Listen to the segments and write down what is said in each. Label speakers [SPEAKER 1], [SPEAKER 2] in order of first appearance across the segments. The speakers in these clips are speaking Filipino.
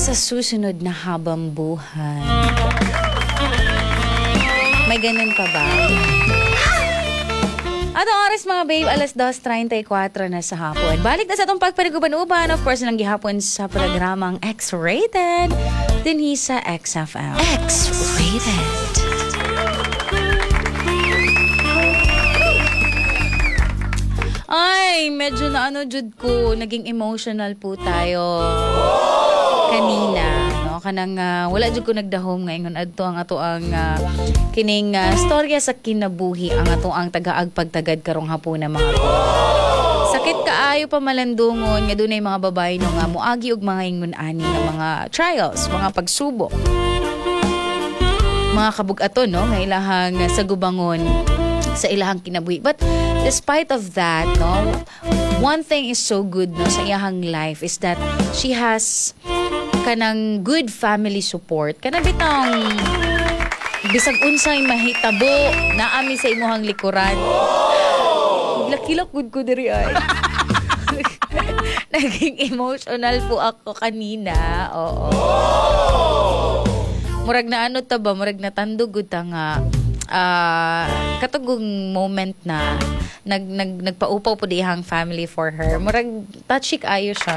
[SPEAKER 1] sa susunod na habang buhay. May ganun pa ba? At ang oras mga babe, alas 2:34 na sa hapon. Balik na sa itong pagpaniguban-uban, of course, ng gihapon sa programang X-Rated. Dinhi sa XFM. X-Rated. Ay, medyo na jud ko, naging emotional po tayo kanina, no? Kanang wala jud ko nagdahom ngayon adto ang ato ang kining storya sa kinabuhi ang ato ang tagaagpagtagad karong hapon na mga po. Sakit kaayo pa malandungon nga dunay mga babae no nga moagi og mga ingon-ani nga mga trials, mga pagsubok. Mga kabug-aton no nga ilahang sagubangon sa ilahang kinabuhi. But despite of that, no, one thing is so good no sa iyahang life is that she has kanang good family support. Kanang bitang bisag unsay mahitabo naami sa imuhang likuran. Lakilak gud ko diri ay. Naging emotional po ako kanina. Oo. Murag na ta ba? Murag na tandog gud ta nga katugong moment na nagpaupaw po dihang family for her. Murag touchy kaayo siya.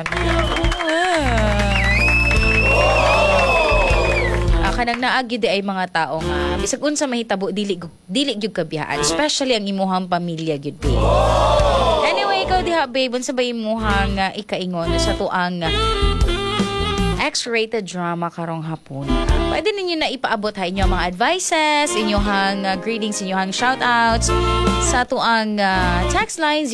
[SPEAKER 1] Kanang naagi di ay mga tao nga bisag unsa mahitabo dili gyud kabiyaan, especially ang imuhang pamilya gyud babe. Anyway, ikaw diha babe, unsa ba imuhang ikaingon sa tuang X-rated drama karong hapon? Pwede ninyo na ipaabot ha inyong mga advices, inyong greetings, inyong shoutouts sa tuang text line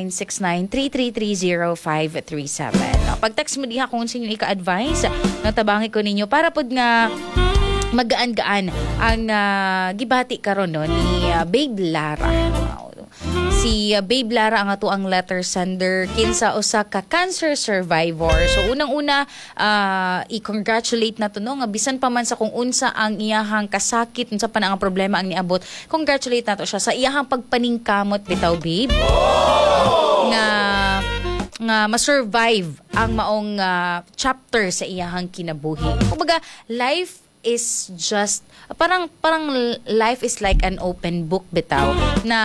[SPEAKER 1] 0969-3330537. Pag-text mo diha kung sino ika-advise, natabangi ko ninyo para pod nga magaan-gaan ang gibati karon no ni Babe Lara. Si Babe Lara ang ato ang letter sender kinsa usa ka cancer survivor. So unang-una i-congratulate nato no nga bisan pa man sa kung unsa ang iyahang kasakit, unsa pa na ang problema ang niabot. Congratulate nato siya sa iyahang pagpaningkamot bitaw babe. Nga ma-survive ang maong chapter sa iyahang kinabuhi. Kumbaga life is just parang life is like an open book bitaw na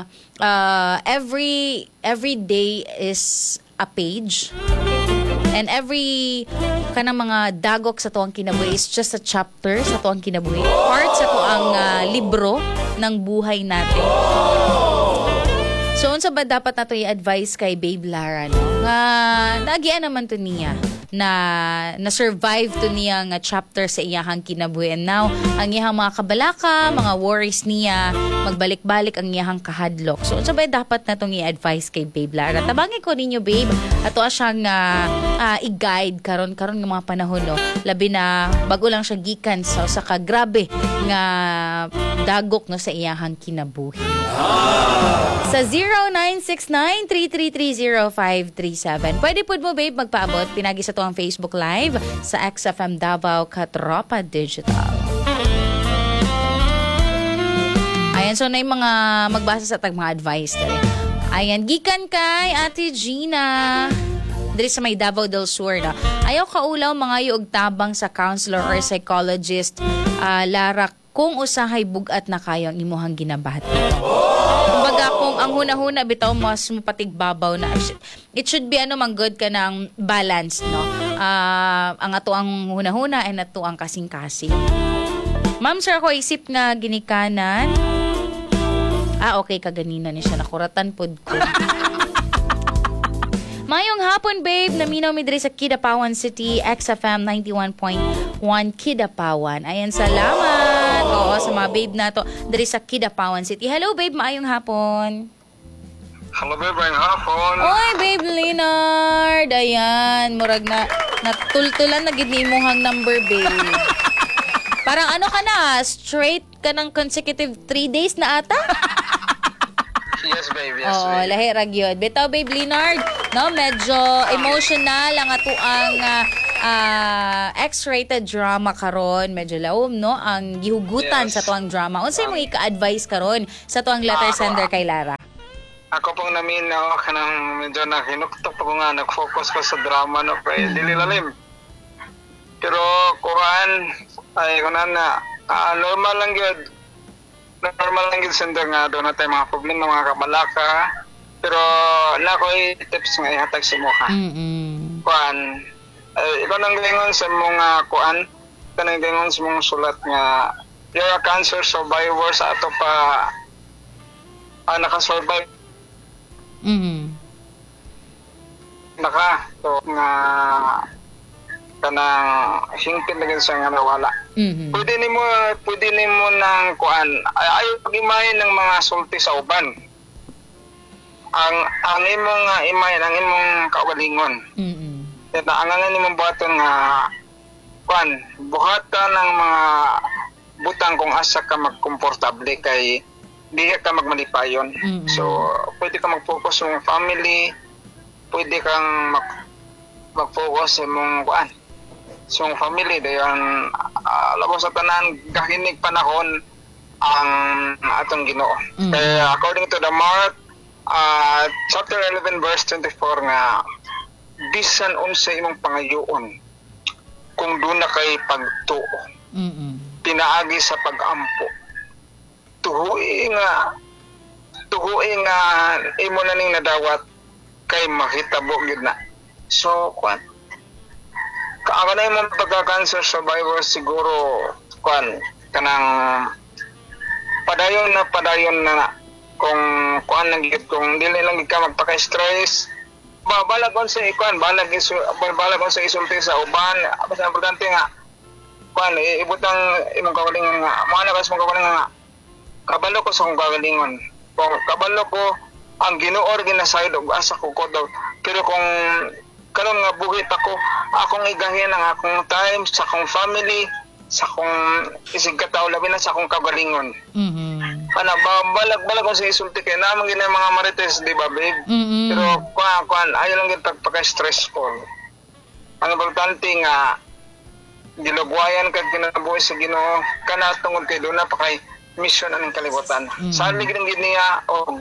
[SPEAKER 1] every day is a page and every kanang mga dagok sa tuang kinabuhi is just a chapter sa tuang kinabuhi, part sa tuang libro ng buhay natin. So unsa ba dapat nato i-advise kay Babe Lara no? Nga nagian naman to niya na survive to niya nga chapter sa iyahang kinabuhi. And now, ang iyahang mga kabalaka, mga worries niya, magbalik-balik ang iyahang kahadlok. So, sabay dapat na itong i-advise kay Babe Lara. Tabangin ko ninyo, babe. Ato siyang i-guide karon ng mga panahon, no? Labi na bago lang siya gikan sa grabe nga dagok no sa iyahang kinabuhi. Sa 0969-3330537. Pwede po mo, babe, magpaabot. Pinagi sa tuwang Facebook Live sa XFM Davao Katropa Digital. Ayan, so na yung mga magbasa sa mga advice. Ayan, gikan kay Ate Gina. Diri sa may Davao del Sur na. Ayaw kaulaw mga yuog tabang sa counselor or psychologist Lara kung usahay bugat na kayo ang imuhang ginabati. Kumbaga kung ang huna-huna bitaw mas mapatigbabaw na it should be mang good ka ng balance no. Ang ato ang huna-huna and ato ang kasing-kasing. Ma'am sir ko isip nga ginikanan. Okay kaganina ni siya nakuratan pod ko. Mayong hapon, babe. Naminaw mi diri sa Kidapawan City, XFM 91.1 Kidapawan. Ayan, salamat. Oo, sa mga babe na to diri sa Kidapawan City. Hello, babe. Maayong hapon.
[SPEAKER 2] Hello, babe. Maayong hapon.
[SPEAKER 1] Oy, babe Leonard. Ayan, murag na natultulan na gid ni imong number, babe. Parang ano ka na, straight ka ng consecutive 3 days na ata?
[SPEAKER 2] Yes, babe. Yes, babe.
[SPEAKER 1] Lahi ra gyud. Bitaw, babe Leonard, no, medyo emotional ang ato ang X-rated drama karon. Medyo laom, no, ang gihugutan sa tuang drama. Unsay mo ika-advise karon sa tuang letter sender kay Lara?
[SPEAKER 2] Ako pong naminaw kanang medyo nakinuktok ko nga nag-focus ko sa drama no kay dili lalim. Pero kuan ay kunan na normal lang gyud. Normal lang gyud sender nga doon natin mga problema mga kabalaka. Pero nakoy tips nga ihatag sa mo ha. Kuan ikaw nang gingon sa mga kuan kanang gingon sa mga sulat nga you're a cancer survivor sa ato pa naka-survive so nga kanang hingpit na sa nga nawala. Pwede nimo nang kuan ayo pagimahin ng mga sulti sa uban. Ang imong imahin ang imong kaugalingon. Kaya ang imong buhaton nga kuan buhatan ng mga butang kung asa ka magkomportable kay di ka magmalipayon. So pwede ka mag-focus sa family, pwede kang mag-focus sa mong kuan sa mong family dayon labos sa tanan kahinig panahon ang atong Ginoo. Kaya according to the Mark chapter 11 verse 24 nga bisan unsa imong pangayoon kung doon na kay pagtuo pinaagi sa pag-ampo tuhuin nga imo na ning nadawat kay mahitabo gyud na. So kuan kaano na imong pagka-cancer survivor siguro kuan kanang padayon na kung kuan lang gyud kung dili lang ka magpaka-stress balag on sa ikuan balag on sa isulti sa uban basta importante nga kuan ibutang imong kagalingon nga mga nakas mong kagalingon nga kabalo ko sa akong kagalingon kung kabalo ko ang Ginoo ginasayod og asa ko daw pero kung karon nga buhit akong igahin ang akong time sa akong family sa akong isig kataw labi na sa akong kagalingon. Kana balag ko sa isulti kay namang gina mga marites di ba babe? Pero kuan ayo lang gyud pagpaka-stressful. Ang importante nga gilugwayan kag kinabuhi sa Ginoo kana tungod kay do na pa kay mission aning kalibutan. Saan mi gid niya o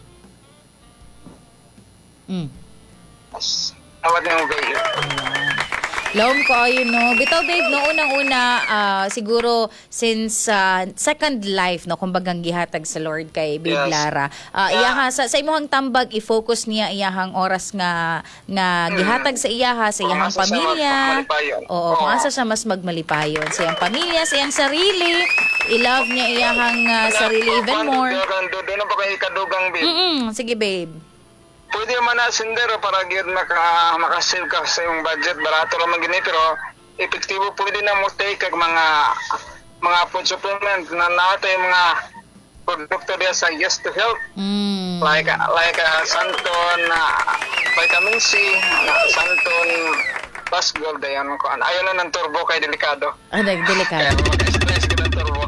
[SPEAKER 2] awat nga babe.
[SPEAKER 1] Lom ko ayun no. Bitaw babe no unang-una siguro since second life no kumbagang gihatag sa Lord kay Babe Lara. Iyaha sa imong tambag i-focus niya iyahang oras nga gihatag sa iyaha sa iyang pamilya. Oo, kung asa siya mas magmalipayon sa iyang pamilya, sa iyang sarili. I-love niya iyahang sarili even more.
[SPEAKER 2] Doon na ba kay kadugang babe?
[SPEAKER 1] Sige babe.
[SPEAKER 2] Pwede man na sendero para gyud makasave ka sa imong budget barato ra man gini pero epektibo pwede na mo take kag mga food supplement na natay mga produkto diya sa Yes to Health. Like Santon vitamin C, Santon Plus Gold dayon ko. Ayo na ng turbo kay delikado.
[SPEAKER 1] Delikado.
[SPEAKER 2] Stress ka ng turbo.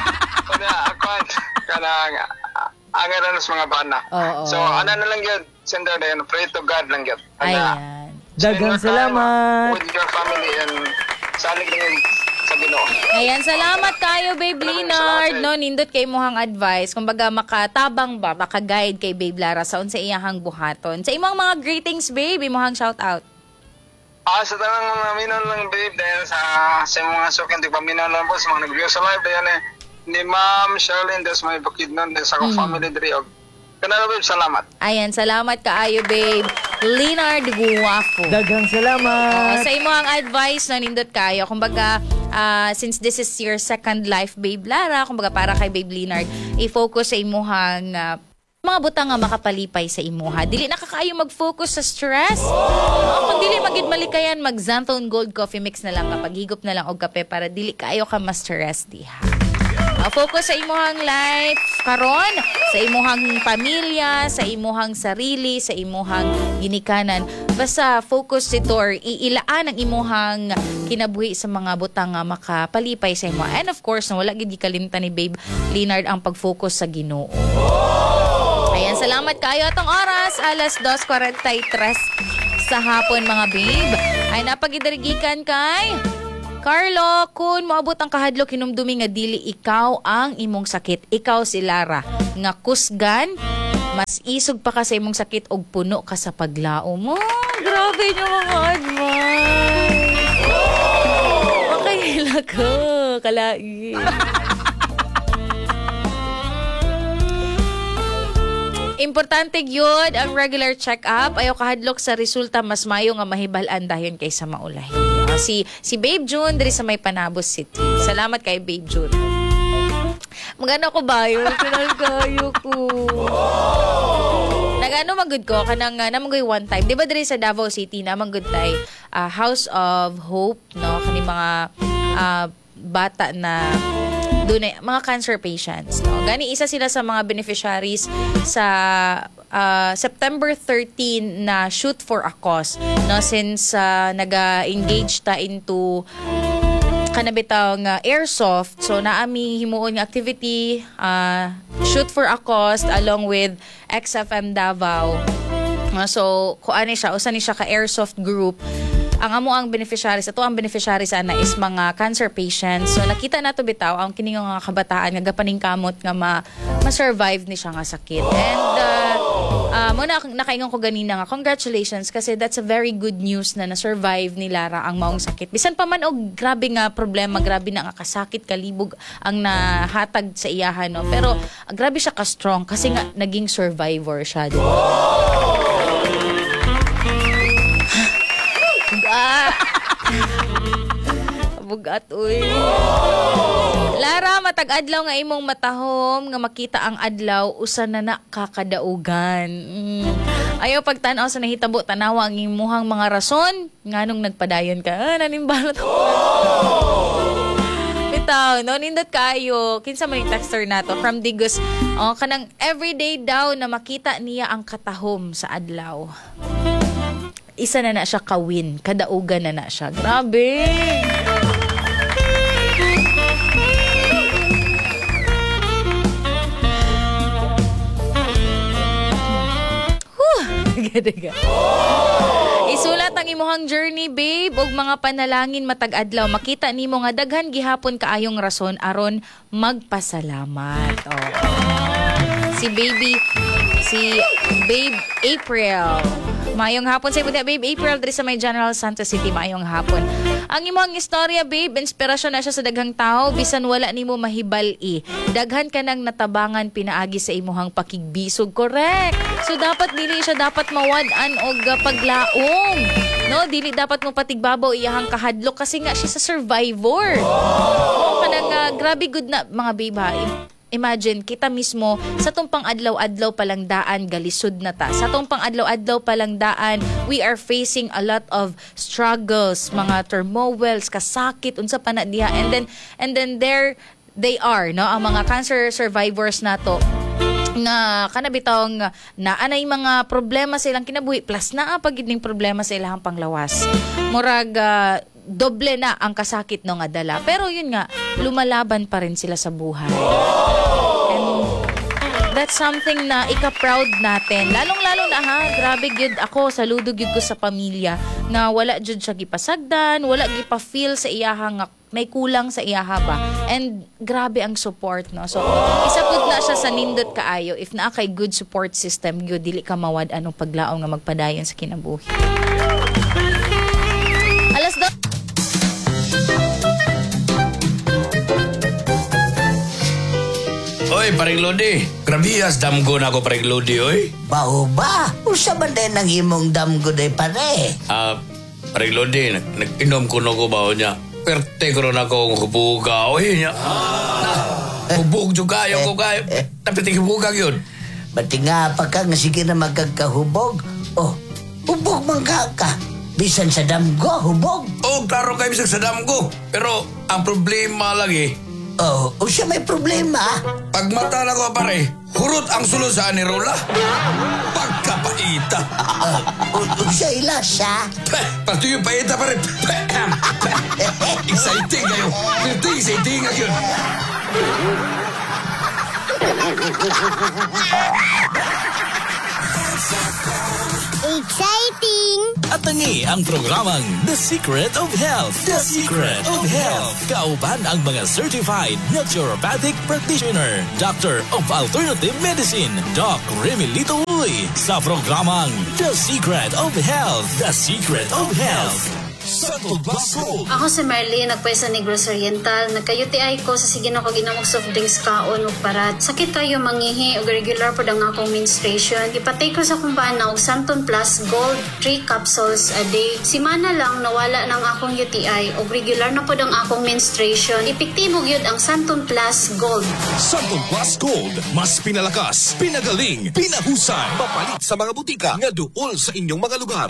[SPEAKER 2] Kana ang sa mga bana. So ana na lang yun sender na yun pray to God lang yun.
[SPEAKER 1] Ayan.
[SPEAKER 3] Daghang salamat
[SPEAKER 2] with your family and salig lang yun sa Ginoo.
[SPEAKER 1] Ayan, salamat kayo Babe Leonard no nindot kay mohang advice kumbaga makatabang ba maka-guide kay Babe Lara sa unsa iyahang buhaton. Sa imong mga greetings babe imong shout out.
[SPEAKER 2] Sa tanang mga minon lang babe dahil sa mga sukin di pa minon lang po sa mga nag-view sa live dahil ni Ma'am Charlene des may bukid nun sa akong family diri og kanala babe salamat.
[SPEAKER 1] Ayan, salamat kaayo babe Leonard Guwafo.
[SPEAKER 3] Daghang salamat.
[SPEAKER 1] Sa imong advice na nindot kayo kumbaga since this is your second life Babe Lara kumbaga para kay Babe Leonard i-focus sa imuhang mga butang nga makapalipay sa imuha. Dili na kakaayo mag-focus sa stress. Kung dili magid malikayan mag Xanthone Gold Coffee Mix na lang kapag higop na lang og kape para dili kaayo ka ma-stress diha. Focus sa imuhang life karon, sa imuhang pamilya, sa imuhang sarili, sa imuhang ginikanan. Basta focus ito or iilaan ang imuhang kinabuhi sa mga butang nga makapalipay sa imo. And of course, wala gid kalimtan ni Babe Leonard ang pag-focus sa Ginoo. Ayan, salamat kayo atong oras, alas 2:43 sa hapon mga babe. Ay napagidirigikan kay Carlo, kung moabot ang kahadlok hinumdumi nga dili ikaw ang imong sakit, ikaw si Lara nga kusgan, mas isog pa ka sa imong sakit og puno ka sa paglao mo. Grabe nyo mga advice. kalai. Importante gyud ang regular check-up. Ayaw kahadlok sa resulta, mas mayo nga mahibal-an dayon kaysa maulahi. Si Babe June diri sa may Panabos City. Salamat kay Babe June. Magano ko ba yun? Kinal kayo ko. Nagano magud ko kanang namangoy one time. 'Di ba diri sa Davao City namanggood tay House of Hope, no? Kani mga bata na dunay mga cancer patients, no? Gani isa sila sa mga beneficiaries sa September 13 na Shoot for a Cause, no? Since naga-engage ta into kanabitang airsoft, so naami himuon nga activity, Shoot for a Cause along with XFM Davao. So kuan ni siya, usa ni siya ka airsoft group. Ang amo ang beneficiaries, ato ang beneficiaries ana is mga cancer patients. So nakita nato bitaw ang kining nga kabataan nga gapaningkamot nga ma-survive ni siya nga sakit. And muna nakaingon ko ganina nga congratulations, kasi that's a very good news na na-survive ni Lara ang maong sakit. Bisan pa man og grabe nga problema, grabe na nga kasakit, kalibog ang nahatag sa iyahan, no? Pero grabe siya ka-strong kasi nga naging survivor siya, diba? Bugat, uy. Lara, matag-adlaw nga imong matahom nga makita ang adlaw, usa na kakadaugan. Ayaw pagtanaw sa nahitabo, tanawa ang imuhang mga rason nganong nagpadayon ka. Nanimbalot ako. Bitaw, no, nindot kayo. Kinsa man yung texter nato from Digos. Kanang everyday daw na makita niya ang katahom sa adlaw. Isa na siya kawin, kadaugan na siya. Grabe! Isulat ang imuhang journey, babe, og mga panalangin matag-adlaw. Makita nimo nga daghan gihapon kaayong rason aron magpasalamat. Si Babe April. Mayong hapon sa ibuti, Babe April, diri sa may General Santos City. Mayong hapon. Ang imong istorya, babe, inspirasyon na siya sa daghang tao, bisan wala nimo mahibal-i. Daghan ka nang natabangan pinaagi sa imuhang pakigbisog. Correct. So dapat dili siya dapat mawad-an og paglaom. No, dili dapat mo patigbabaw iyahang kahadlok kasi nga siya sa survivor. Kanang grabe good na mga babe, ha. Imagine, kita mismo, sa tong pang-adlaw-adlaw palang daan, galisod na ta. Sa tong pang-adlaw-adlaw palang daan, we are facing a lot of struggles, mga turmoils, kasakit, unsa pa na diha. And then there they are, no? Ang mga cancer survivors nato nga kanabitawng na anay mga problema sa ilang kinabuhi, plus na pagid ning problema sa ilang panglawas. Murag doble na ang kasakit no nga dala. Pero yun nga, lumalaban pa rin sila sa buhay. And that's something na ika-proud natin. Lalong-lalo na ha, grabe gyud ako, saludo gyud ko sa pamilya na wala gyud siya gipasagdan, wala gipa-feel sa iyaha nga may kulang sa iyaha ba. And grabe ang support, no. So isa pud na siya sa nindot kaayo, if naa kay good support system gyud, dili ka mawad anong paglaom nga magpadayon sa kinabuhi. Alas do.
[SPEAKER 4] Oy, paring Lodi. Grabias damgo na ako, paring Lodi, oy.
[SPEAKER 5] Bao ba? Usa man din ang imong damgo day pare.
[SPEAKER 4] Paring Lodi, nag-inom ko ko ba niya. Perte ko rin akong hubuga, oy niya. Hubog juga yung ko kayo. Tapiting hubuga yun.
[SPEAKER 5] Bati nga pa ka nga sige na magkagkahubog. Oh, hubog man ka. Bisan sa damgo, hubog.
[SPEAKER 4] Oh, klaro kayo bisag sa damgo. Pero ang problema lagi,
[SPEAKER 5] Oh, siya may problema.
[SPEAKER 4] pag mata na ko pare, hurot ang sulod sa anirola. Pagkapaita.
[SPEAKER 5] Siya ilasa.
[SPEAKER 4] Pati yung paita pare. Exciting kayo. Exciting ngayon.
[SPEAKER 6] Exciting!
[SPEAKER 7] At tangi ang programang The Secret of Health. The Secret of Health. Kauban ang mga certified naturopathic practitioner, Doctor of Alternative Medicine, Doc Remilito Uy, sa programang The Secret of Health. The Secret of Health. Santon Plus Gold.
[SPEAKER 6] Ako si Marlene, nagpwesa sa Negros Oriental. Nagka-UTI ko sa sige na ko ginamog soft drinks kaon ug parat. Sakit kayo mangihi ug regular po ang akong menstruation. Ipatay ko sa kung paano og Santon Plus Gold 3 capsules a day. Simana lang nawala ng akong UTI ug regular na po ang akong menstruation. Epektibo gyud ang Santon Plus Gold.
[SPEAKER 7] Santon Plus Gold. Mas pinalakas, pinagaling, pinahusay. Papalit sa mga butika nga duol sa inyong mga lugar.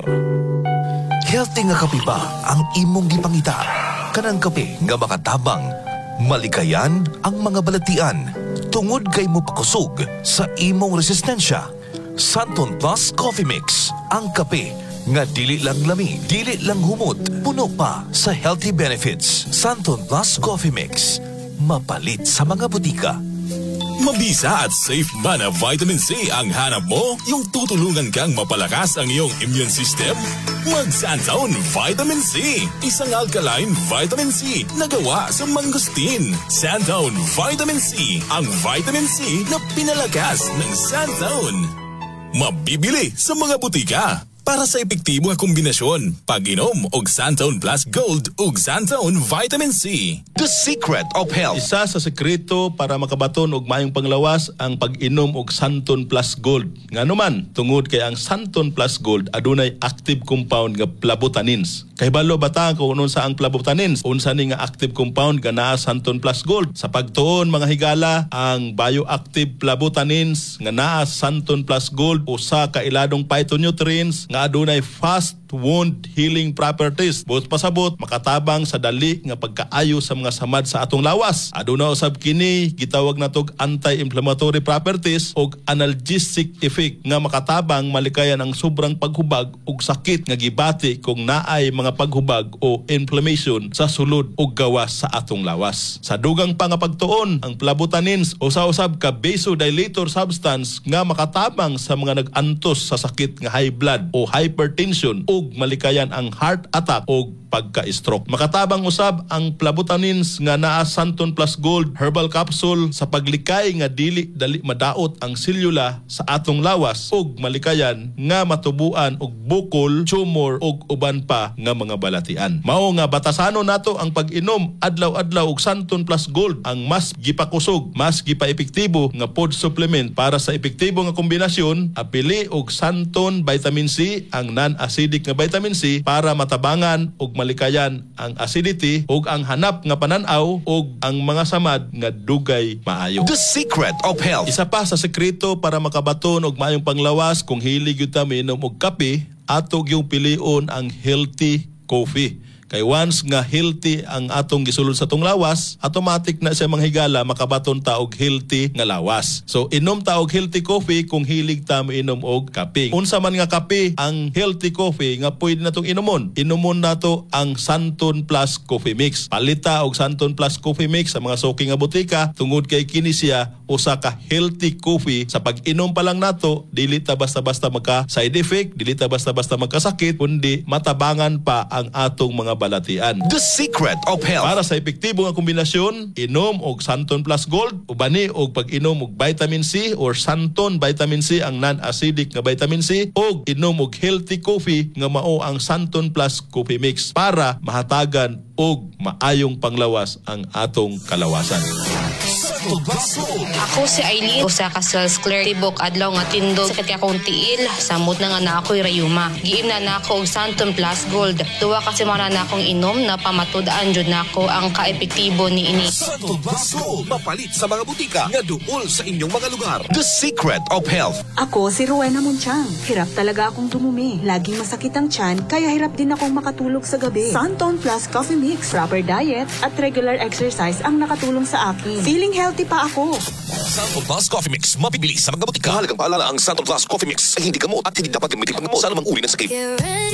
[SPEAKER 7] Healthy nga kape ba ang imong gipangita? Kanang kape nga makatabang, malikayan ang mga balatian, tungod kay mo pakusog sa imong resistensya. Santon Plus Coffee Mix, ang kape nga dili lang lami, dili lang humot, puno pa sa healthy benefits. Santon Plus Coffee Mix, mapalit sa mga butika. Mabisa at safe ba na vitamin C ang hanap mo? Yung tutulungan kang mapalakas ang iyong immune system? Mag-Santon Vitamin C. Isang alkaline vitamin C na gawa sa mangosteen. Santon Vitamin C. Ang vitamin C na pinalakas ng Santon. Mabibili sa mga butika. Para sa epektibo nga kombinasyon, pag-inom og Santon Plus Gold ug Santon Vitamin C. The Secret of Health.
[SPEAKER 8] Isa sa sekreto para makabaton og maayong panglawas ang pag-inom og Santon Plus Gold. Nganuman, tungod kay ang Santon Plus Gold adunay active compound nga flavonoids. Kay balo bata kung unsa ang flavonoids, unsa ni nga active compound nga naa Santon Plus Gold. Sa pagtuon mga higala, ang bioactive flavonoids nga naa Santon Plus Gold usa ka iladong phytonutrients nga adunay fast wound healing properties. Buot pasabot, makatabang sa dali nga pagkaayo sa mga samad sa atong lawas. Aduna usab kini gitawag natog anti-inflammatory properties og analgesic effect nga makatabang malikayan ang sobrang paghubag ug sakit nga gibati kung naay mga paghubag o inflammation sa sulod ug gawas sa atong lawas. Sa dugang pa nga pagtuon, ang flavonoids usa-usab ka vasodilator substance nga makatabang sa mga nag-antos sa sakit nga high blood o hypertension ug malikayan ang heart attack o pagka-stroke. Makatabang usab ang flavonoids nga naa Santon Plus Gold herbal capsule sa paglikay nga dili dali madaot ang selula sa atong lawas ug malikayan nga matubuan og bukol, tumor ug uban pa nga mga balatian. Mao nga batasano nato ang pag-inom adlaw-adlaw og Santon Plus Gold, ang mas gipakusog, mas gipaepektibo nga food supplement para sa epektibo nga kombinasyon. Apili og Santon Vitamin C, ang non-acidic nga vitamin C para matabangan ug malikayan ang acidity ug ang hanap nga pananaw ug ang mga samad nga dugay maayo.
[SPEAKER 7] The Secret of Health.
[SPEAKER 8] Isa pa sa sekreto para makabaton og maayong panglawas kung hilig gyud ta miinom og kape, ato gyung pilion ang healthy coffee. Kay once nga healthy ang atong gisulod sa atong lawas, automatic na siya manghigala makabaton ta og healthy nga lawas. So inom ta og healthy coffee kung hilig ta miinom og kape. Unsa man nga kape ang healthy coffee nga pwede natong inumon. Inumon nato ang Santon Plus Coffee Mix. Palita og Santon Plus Coffee Mix sa mga suki nga butika tungod kay kini siya usa ka healthy coffee. Sa pag-inom pa lang nato, dili ta basta-basta magka side effect, dili ta basta-basta magkasakit, kundi matabangan pa ang atong mga balatian.
[SPEAKER 7] The Secret of Health.
[SPEAKER 8] Para sa epektibo nga kombinasyon, inom og Santon Plus Gold, ubani og pag-inom og vitamin C or Santon Vitamin C, ang non-acidic nga vitamin C, og inom og healthy coffee nga mao ang Santon Plus Coffee Mix para mahatagan og maayong panglawas ang atong kalawasan.
[SPEAKER 9] Ako si Aileen, usa ka cells clear, tibok adlaw nga tindog, sakit akong tiil, samot na nga na ako'y rayuma. Giim na nako og Santon Plus Gold. Duwa kasi mga na akong inom na pamatud-an jud nako ang kaepektibo ni ini.
[SPEAKER 7] Santon Plus Gold, mapalit sa mga butika nga duol sa inyong mga lugar. The Secret of Health.
[SPEAKER 10] Ako si Rowena Munchang. Hirap talaga akong dumumi. Laging masakit ang tiyan, kaya hirap din akong makatulog sa gabi. Santon Plus Coffee Mix, proper diet at regular exercise ang nakatulong sa akin. Feeling healthy pa ako.
[SPEAKER 7] Santon Plus Coffee Mix, mabibili sa mga butika. Mahalagang paalala, ang Santon Plus Coffee Mix ay hindi gamot at hindi dapat gamitin panggamot sa anumang uri ng sakit.